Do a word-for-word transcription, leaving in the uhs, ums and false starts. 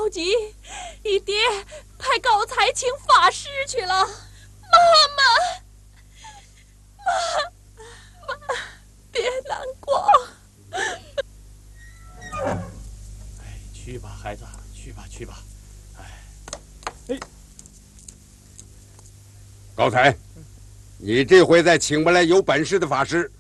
着急，你爹派高才请法师去了。妈妈，妈妈，别难过。 哎，去吧，孩子，去吧，去吧。哎，哎， 高才，你这回再请不来有本事的法师，